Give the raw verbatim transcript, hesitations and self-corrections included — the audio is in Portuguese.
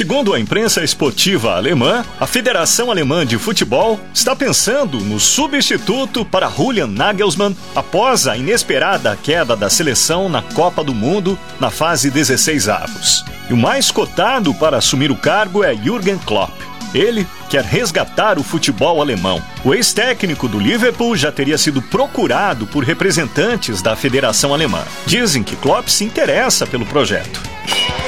Segundo a imprensa esportiva alemã, a Federação Alemã de Futebol está pensando no substituto para Julian Nagelsmann após a inesperada queda da seleção na Copa do Mundo na fase dezesseis avos. E o mais cotado para assumir o cargo é Jürgen Klopp. Ele quer resgatar o futebol alemão. O ex-técnico do Liverpool já teria sido procurado por representantes da Federação Alemã. Dizem que Klopp se interessa pelo projeto.